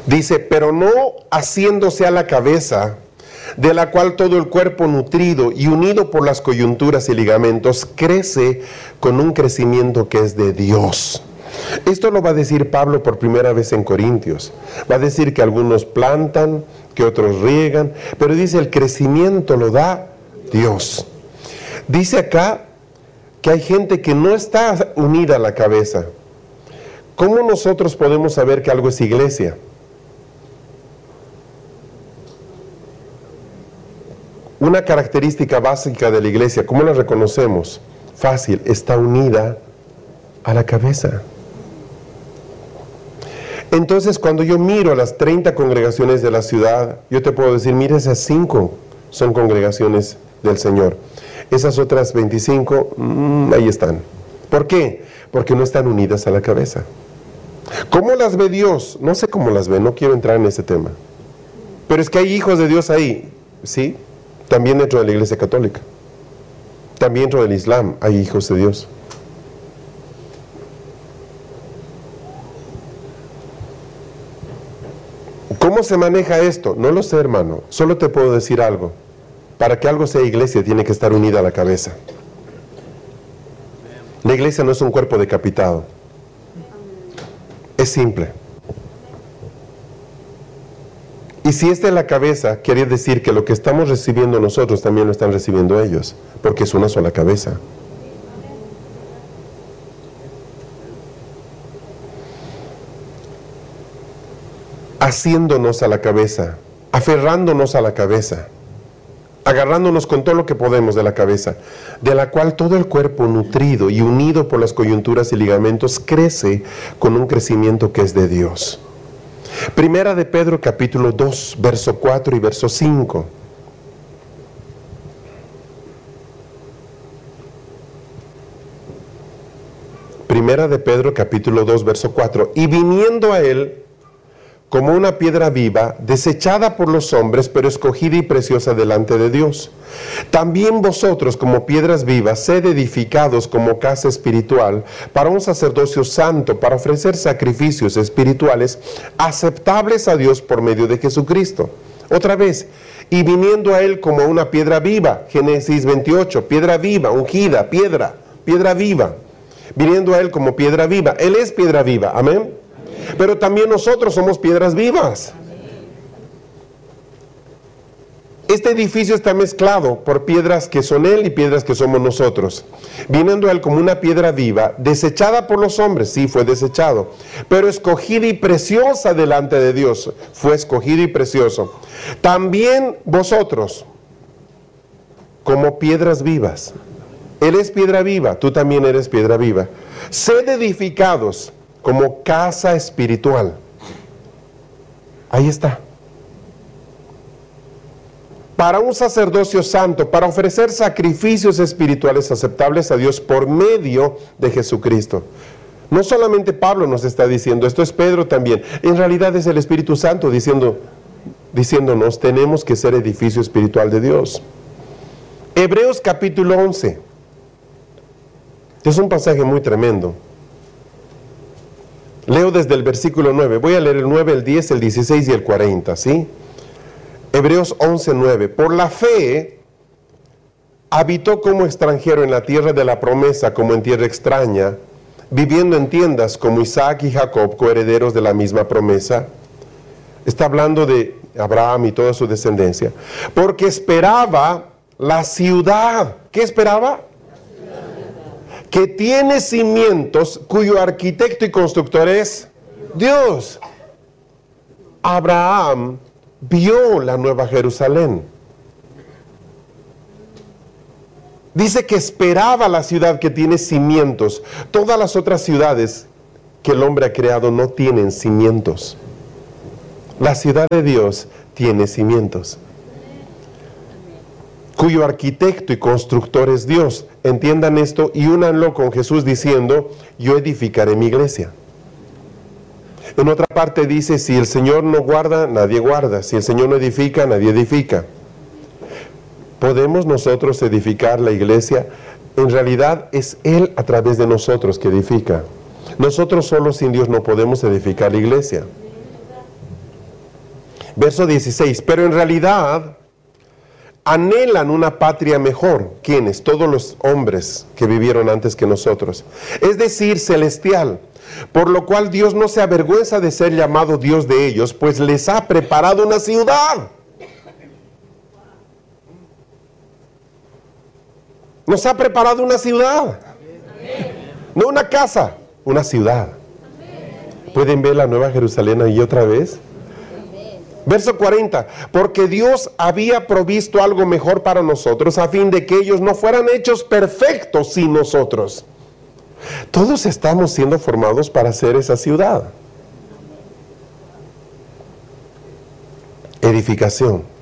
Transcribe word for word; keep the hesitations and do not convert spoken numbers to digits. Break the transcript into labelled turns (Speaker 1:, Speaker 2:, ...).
Speaker 1: Dice, pero no haciéndose a la cabeza, de la cual todo el cuerpo nutrido y unido por las coyunturas y ligamentos crece con un crecimiento que es de Dios. Esto lo va a decir Pablo por primera vez en Corintios. Va a decir que algunos plantan, que otros riegan, pero dice el crecimiento lo da Dios. Dice acá que hay gente que no está unida a la cabeza. ¿Cómo nosotros podemos saber que algo es iglesia? Una característica básica de la iglesia, ¿cómo la reconocemos? Fácil, está unida a la cabeza. Entonces, cuando yo miro a las treinta congregaciones de la ciudad, yo te puedo decir, mira, esas cinco son congregaciones del Señor. Esas otras veinticinco, mmm, ahí están. ¿Por qué? Porque no están unidas a la cabeza. ¿Cómo las ve Dios? No sé cómo las ve, no quiero entrar en ese tema. Pero es que hay hijos de Dios ahí, ¿sí? También dentro de la Iglesia Católica. También dentro del Islam hay hijos de Dios. ¿Cómo se maneja esto? No lo sé, hermano. Solo te puedo decir algo. Para que algo sea iglesia, tiene que estar unida a la cabeza. La iglesia no es un cuerpo decapitado. Es simple. Y si esta es la cabeza, quiere decir que lo que estamos recibiendo nosotros también lo están recibiendo ellos, porque es una sola cabeza. Haciéndonos a la cabeza, aferrándonos a la cabeza, agarrándonos con todo lo que podemos de la cabeza, de la cual todo el cuerpo nutrido y unido por las coyunturas y ligamentos crece con un crecimiento que es de Dios. Primera de Pedro capítulo dos, verso cuatro y verso cinco. Primera de Pedro capítulo dos, verso cuatro. Y viniendo a él como una piedra viva, desechada por los hombres, pero escogida y preciosa delante de Dios. También vosotros, como piedras vivas, sed edificados como casa espiritual, para un sacerdocio santo, para ofrecer sacrificios espirituales aceptables a Dios por medio de Jesucristo. Otra vez, y viniendo a él como una piedra viva, Génesis veintiocho, piedra viva, ungida, piedra, piedra viva. Viniendo a él como piedra viva. Él es piedra viva, amén. Pero también nosotros somos piedras vivas. Este edificio está mezclado por piedras que son Él y piedras que somos nosotros. Viniendo a Él como una piedra viva, desechada por los hombres, sí, fue desechado, pero escogida y preciosa delante de Dios, fue escogido y precioso. También vosotros, como piedras vivas. Él es piedra viva, tú también eres piedra viva. Sed edificados como casa espiritual. Ahí está. Para un sacerdocio santo, para ofrecer sacrificios espirituales aceptables a Dios por medio de Jesucristo. No solamente Pablo nos está diciendo, esto es Pedro también. En realidad es el Espíritu Santo diciendo, diciéndonos, tenemos que ser edificio espiritual de Dios. Hebreos capítulo once. Es un pasaje muy tremendo. Leo desde el versículo nueve, voy a leer el nueve, el diez, el dieciséis y el cuarenta, ¿sí? Hebreos once, nueve. Por la fe, habitó como extranjero en la tierra de la promesa, como en tierra extraña, viviendo en tiendas como Isaac y Jacob, coherederos de la misma promesa. Está hablando de Abraham y toda su descendencia. Porque esperaba la ciudad. ¿Qué esperaba? Que tiene cimientos, cuyo arquitecto y constructor es Dios. Abraham vio la nueva Jerusalén. Dice que esperaba la ciudad que tiene cimientos. Todas las otras ciudades que el hombre ha creado no tienen cimientos. La ciudad de Dios tiene cimientos, cuyo arquitecto y constructor es Dios. Entiendan esto y únanlo con Jesús diciendo, yo edificaré mi iglesia. En otra parte dice, si el Señor no guarda, nadie guarda. Si el Señor no edifica, nadie edifica. ¿Podemos nosotros edificar la iglesia? En realidad es Él a través de nosotros que edifica. Nosotros solos sin Dios no podemos edificar la iglesia. Verso dieciséis, pero en realidad anhelan una patria mejor. ¿Quiénes? Todos los hombres que vivieron antes que nosotros. Es decir, celestial. Por lo cual Dios no se avergüenza de ser llamado Dios de ellos, pues les ha preparado una ciudad. Nos ha preparado una ciudad. No una casa, una ciudad. ¿Pueden ver la Nueva Jerusalén ahí otra vez? Verso cuarenta, porque Dios había provisto algo mejor para nosotros a fin de que ellos no fueran hechos perfectos sin nosotros. Todos estamos siendo formados para hacer esa ciudad. Edificación.